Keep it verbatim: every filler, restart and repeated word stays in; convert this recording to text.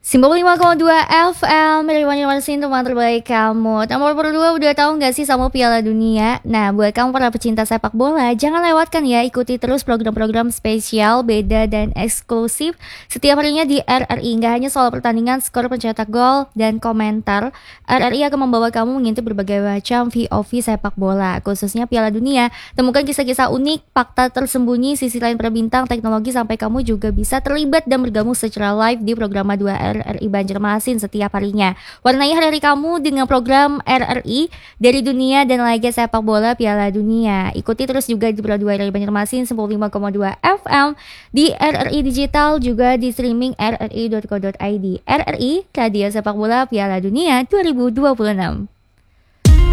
sembilan puluh lima koma dua F M, Rewani Marsin, teman terbaik kamu. Nomor berdua, udah tahu nggak sih sama Piala Dunia? Nah, buat kamu para pecinta sepak bola, jangan lewatkan ya, ikuti terus program-program spesial, beda dan eksklusif setiap harinya di R R I. Nggak hanya soal pertandingan, skor, pencetak gol, dan komentar, R R I akan membawa kamu mengintip berbagai macam V O V sepak bola, khususnya Piala Dunia. Temukan kisah-kisah unik, fakta tersembunyi, sisi lain para bintang, teknologi, sampai kamu juga bisa terlibat dan bergabung secara live di program dua R R I Banjarmasin setiap harinya. Warnai hari-hari kamu dengan program R R I dari dunia dan laga sepak bola Piala Dunia. Ikuti terus juga di program dua R R I Banjarmasin sembilan puluh lima koma dua F M di R R I Digital, juga di streaming r r i dot co dot i d. R R I, Radio Sepak Bola Piala Dunia dua ribu dua puluh enam.